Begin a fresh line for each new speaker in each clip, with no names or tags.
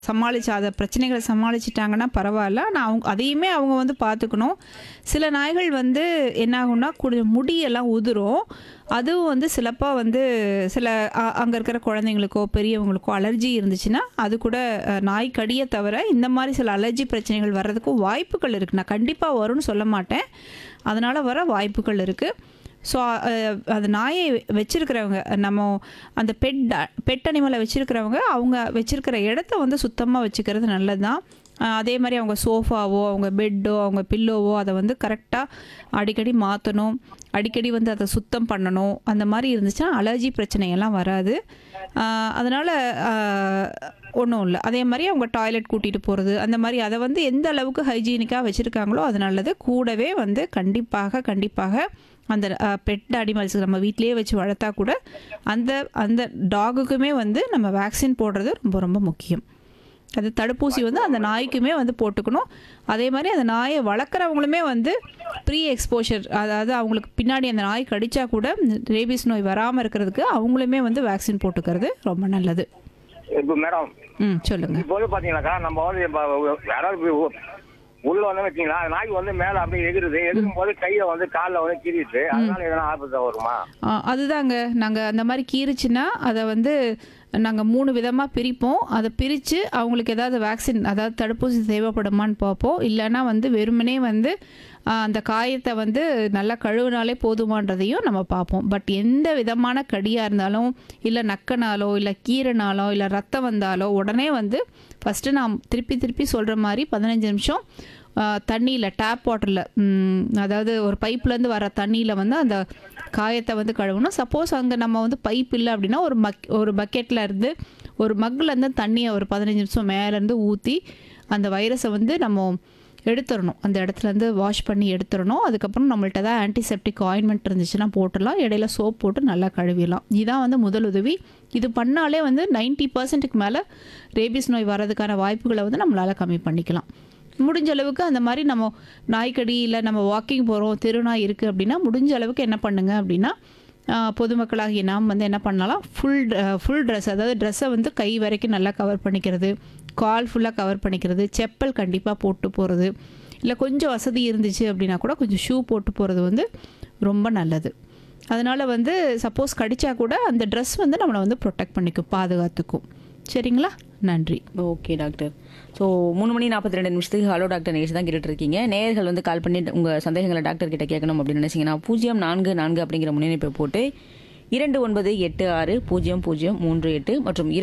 அத பிரச்சனைகள சமாளிச்சுட்டாங்கன்னா பரவால்ல. ஆனா அதையுமே அவங்க வந்து பார்த்துக்கணும். சில நாய்கள் வந்து என்ன ஆகும்னா, முடியெல்லாம் உதிரும். அதுவும் வந்து சிலப்பா வந்து சில அங்க இருக்கிற குழந்தைங்களுக்கோ, பெரியவங்களுக்கோ அலர்ஜி இருந்துச்சுன்னா, அது கூட நாய் கடிய தவிர இந்த மாரி சில அலர்ஜி பிரச்சனைகள் வர்றதுக்கும் வாய்ப்புகள் இருக்கு. நான் கண்டிப்பா வரும்னு சொல்ல மாட்டேன். அதனால வர வாய்ப்புகள் இருக்கு. ஸோ அந்த நாயை வச்சிருக்கிறவங்க நம்ம அந்த பெட் அனிமலை வச்சிருக்கிறவங்க அவங்க வச்சிருக்கிற இடத்த வந்து சுத்தமாக வச்சுக்கிறது நல்லது தான். அதே மாதிரி அவங்க சோஃபாவோ அவங்க பெட்டோ அவங்க பில்லோவோ அதை வந்து கரெக்டாக அடிக்கடி மாற்றணும். அடிக்கடி வந்து அதை சுத்தம் பண்ணணும். அந்த மாதிரி இருந்துச்சுன்னா அலர்ஜி பிரச்சனையெல்லாம் வராது. அதனால் ஒன்றும் இல்லை. அதே மாதிரி அவங்க டாய்லெட் கூட்டிகிட்டு போகிறது அந்த மாதிரி அதை வந்து எந்த அளவுக்கு ஹைஜீனிக்காக வச்சுருக்காங்களோ அது நல்லது. கூடவே வந்து கண்டிப்பாக அந்த பெட் அனிமல்ஸ் நம்ம வீட்டிலேயே வச்சு வளர்த்தா கூட அந்த அந்த டாகுக்குமே வந்து நம்ம வேக்சின் போடுறது ரொம்ப ரொம்ப முக்கியம். அது தடுப்பூசி வந்து அந்த நாய்க்குமே வந்து போட்டுக்கணும். அதே மாதிரி அந்த நாயை வளர்க்குறவங்களுமே வந்து ப்ரீ எக்ஸ்போஷர், அதாவது அவங்களுக்கு பின்னாடி அந்த நாய் கடிச்சா கூட ரேபிஸ் நோய் வராமல் இருக்கிறதுக்கு அவங்களுமே வந்து வேக்சின் போட்டுக்கிறது ரொம்ப நல்லது.
இப்போ மேடம்
சொல்லுங்க.
இப்போ வந்து பார்த்தீங்கன்னாக்கா நம்ம வந்து யாராவது உள்ள வந்து வச்சிங்களா நாய் வந்து மேலே அப்படியே எகிரும் போது கையை வந்து காலில் வந்து கீறிடுது. அதனால எதனா ஆபத்து வருமா?
அதுதாங்க, நாங்கள் அந்த மாதிரி கீறிச்சுன்னா அதை வந்து நாங்கள் 3 விதமாக பிரிப்போம். அதை பிரித்து அவங்களுக்கு ஏதாவது வேக்சின் அதாவது தடுப்பூசி தேவைப்படுமான்னு பார்ப்போம். இல்லைன்னா வந்து வெறுமனே வந்து அந்த காயத்தை வந்து நல்லா கழுவினாலே போதுமான்றதையும் நம்ம பார்ப்போம். பட் எந்த விதமான கடியாக இருந்தாலும் இல்லை நக்கனாலோ இல்லை கீரனாலோ இல்லை ரத்தம் வந்தாலோ உடனே வந்து ஃபஸ்ட்டு நான் திருப்பி சொல்கிற மாதிரி 15 நிமிஷம் தண்ணியில் டேப் வாட்டரில் அதாவது ஒரு பைப்லேருந்து வர தண்ணியில் வந்து அந்த காயத்தை வந்து கழுவணும். சப்போஸ் அங்கே நம்ம வந்து பைப் இல்லை அப்படின்னா ஒரு பக்கெட்டில் இருந்து ஒரு மக்லேருந்து தண்ணியை ஒரு 15 நிமிஷம் மேலேருந்து ஊற்றி அந்த வைரஸை வந்து நம்ம எடுத்துடணும். அந்த இடத்துலேருந்து வாஷ் பண்ணி எடுத்துடணும். அதுக்கப்புறம் நம்மள்ட்ட தான் ஆன்டிசெப்டிக் ஆயின்மெண்ட் இருந்துச்சுன்னா போட்டுடலாம். இடையில சோப் போட்டு நல்லா கழுவிடலாம். இதுதான் வந்து முதல் உதவி. இது பண்ணாலே வந்து 90%க்கு மேலே ரேபிஸ் நோய் வர்றதுக்கான வாய்ப்புகளை வந்து நம்மளால் கம்மி பண்ணிக்கலாம். முடிஞ்ச அளவுக்கு அந்த மாதிரி நம்ம நாய்க்கடி இல்லை நம்ம வாக்கிங் போகிறோம் தெருநாய் இருக்குது அப்படின்னா முடிஞ்ச அளவுக்கு என்ன பண்ணுங்க அப்படின்னா பொதுமக்களாகிய நாம் வந்து என்ன பண்ணலாம், ஃபுல் ட்ரெஸ் அதாவது ட்ரெஸ்ஸை வந்து கை வரைக்கும் நல்லா கவர் பண்ணிக்கிறது, கால் ஃபுல்லாக கவர் பண்ணிக்கிறது, செப்பல் கண்டிப்பாக போட்டு போகிறது, இல்லை கொஞ்சம் வசதி இருந்துச்சு அப்படின்னா கூட கொஞ்சம் ஷூ போட்டு போகிறது வந்து ரொம்ப நல்லது. அதனால் வந்து சப்போஸ் கடிச்சா கூட அந்த ட்ரெஸ் வந்து நம்மளை வந்து ப்ரொடெக்ட் பண்ணிக்கும், பாதுகாத்துக்கும். சரிங்களா? நன்றி.
Okay doctor. So 3:42 hello doctor நிகழ்ச்சி தான் கேட்டுட்ருக்கீங்க. நேயர்கள் வந்து கால் பண்ணி உங்கள் சந்தேகங்களை டாக்டர் கிட்ட கேட்கணும் அப்படின்னு நினச்சிங்கன்னா 044 அப்படிங்கிற முன்னணிப்பை போட்டு 29860038 மற்றும்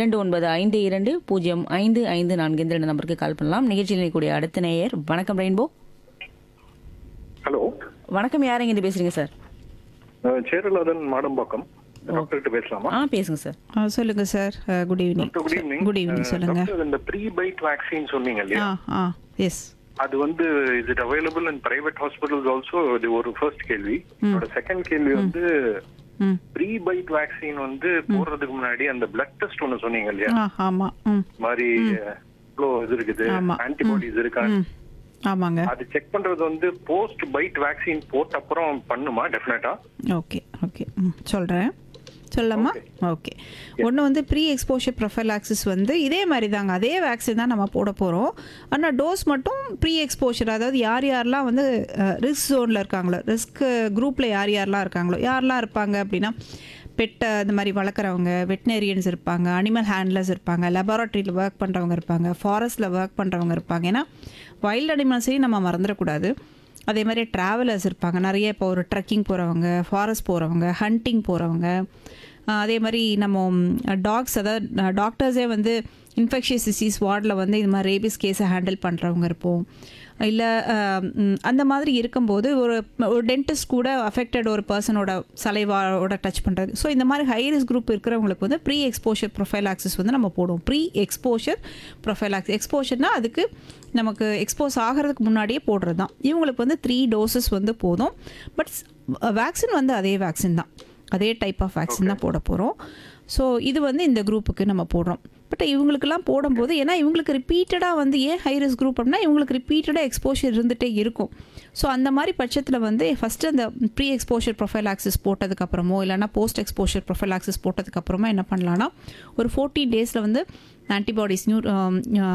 2952055544 இந்த 2 நம்பருக்கு கால் பண்ணலாம். நிகழ்ச்சியில் கூடிய அடுத்த நேயர். வணக்கம் ரெயின்போ.
ஹலோ
வணக்கம், யாருங்க இது பேசுறீங்க சார்?
சேரலாதன் மாடம்பாக்கம். டாக்டர் பேசலாமா?
பேசுங்க சார்.
சொல்லுங்க sir. Good evening. Good evening. சொல்லுங்க.
இந்த ப்ரீ பைட் வேக்சின் சொன்னீங்க இல்லையா?
எஸ்.
அது வந்து is it available in private hospitals also? இது ஒரு ஃபர்ஸ்ட் கேள்வி. செகண்ட் கேள்வி வந்து ப்ரீ பைட் வேக்சின் வந்து போடுறதுக்கு முன்னாடி அந்த பிளட் டெஸ்ட் ஒன்னு சொன்னீங்க இல்லையா?
ஆமா.
மாதிரி இவ்வளோ இது இருக்குது, ஆன்டிபாடிஸ் இருக்கா?
ஆமாங்க.
அது செக் பண்றது வந்து போஸ்ட் பைட் வேக்சின் போட்ட அப்புறம் பண்ணுமா? டெஃபினட்டா.
ஓகே சொல்றேன். சொல்லலாமா? ஓகே. ஒன்று வந்து ப்ரீ எக்ஸ்போஷர் ப்ரொஃபைலாக்சிஸ் வந்து இதே மாதிரி தாங்க, அதே வேக்சின் தான் நம்ம போட போகிறோம். ஆனால் டோஸ் மட்டும் ப்ரீ எக்ஸ்போஷர், அதாவது யாரெல்லாம் வந்து ரிஸ்க் ஜோனில் இருக்காங்களோ, ரிஸ்க் குரூப்பில் யாரெல்லாம் இருக்காங்களோ, யாரெல்லாம் இருப்பாங்க அப்படின்னா பெட்டை இந்த மாதிரி வளர்க்குறவங்க, வெட்டினரியன்ஸ் இருப்பாங்க, அனிமல் ஹேண்ட்லர்ஸ் இருப்பாங்க, லெபார்ட்டரியில் ஒர்க் பண்ணுறவங்க இருப்பாங்க, ஃபாரஸ்ட்டில் ஒர்க் பண்ணுறவங்க இருப்பாங்க. ஏன்னா வைல்ட் அனிமல்ஸையும் நம்ம மறந்துடக்கூடாது. அதே மாதிரி ட்ராவலர்ஸ் இருப்பாங்க நிறைய. இப்போ ஒரு ட்ரெக்கிங் போகிறவங்க, ஃபாரஸ்ட் போகிறவங்க, ஹண்டிங் போகிறவங்க, அதே மாதிரி நம்ம டாக்ஸ், அதாவது டாக்டர்ஸே வந்து இன்ஃபெக்ஷியஸ் டிசீஸ் வார்டில் வந்து இது மாதிரி ரேபிஸ் கேஸை ஹேண்டில் பண்ணுறவங்க இருப்போம். இல்லை அந்த மாதிரி இருக்கும்போது ஒரு டென்டிஸ்ட் கூட அஃபெக்டட் ஒரு பர்சனோட சலைவாவோட டச் பண்ணுறது. ஸோ இந்த மாதிரி ஹை ரிஸ்க் குரூப் இருக்கிறவங்களுக்கு வந்து ப்ரீ எக்ஸ்போஷர் ப்ரொஃபைலாக்சிஸ் வந்து நம்ம போடுவோம். ப்ரீ எக்ஸ்போஷர் ப்ரொஃபைலாக்சிஸ், எக்ஸ்போஷர்னால் அதுக்கு நமக்கு எக்ஸ்போஸ் ஆகிறதுக்கு முன்னாடியே போடுறது தான். இவங்களுக்கு வந்து 3 டோசஸ் வந்து போதும். பட் வேக்சின் வந்து அதே வேக்சின் தான், அதே டைப் ஆஃப் வேக்சின் தான் போட போகிறோம். ஸோ இது வந்து இந்த குரூப்புக்கு நம்ம போடுறோம். பட் இவங்களுக்கெல்லாம் போடும்போது ஏன்னா இவங்களுக்கு ரிப்பீட்டடாக வந்து ஏன் ஹை ரிஸ்க் குரூப் அப்படின்னா இவங்களுக்கு ரிப்பீட்டடாக எக்ஸ்போஷர் இருந்துகிட்டே இருக்கும். ஸோ அந்த மாதிரி பட்சத்தில் வந்து ஃபஸ்ட்டு அந்த ப்ரீ எக்ஸ்போஷர் ப்ரொஃபைலாக்சிஸ் போட்டதுக்கப்புறமோ இல்லைனா போஸ்ட் எக்ஸ்போஷர் ப்ரொஃபைலாக்சிஸ் போட்டதுக்கப்புறமா என்ன பண்ணலான்னா ஒரு 14 டேஸில் வந்து ஆன்டிபாடிஸ்